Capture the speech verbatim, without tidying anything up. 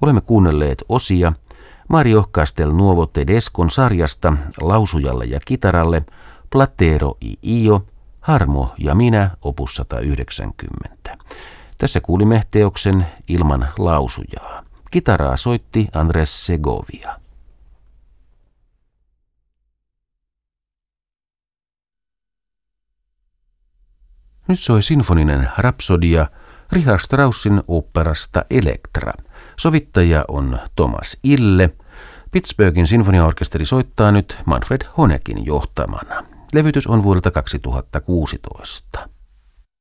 Olemme kuunnelleet osia Mario Castelnuovo Tedescon sarjasta Lausujalle ja kitaralle Platero y io, Harmo ja minä, opus sata yhdeksänkymmentä. Tässä kuulimme teoksen ilman lausujaa. Kitaraa soitti Andres Segovia. Nyt soi sinfoninen rapsodia Richard Straussin oopperasta Elektra. Sovittaja on Thomas Ille. Pittsburghin sinfoniaorkesteri soittaa nyt Manfred Honekin johtamana. Levytys on vuodelta kaksituhattakuusitoista.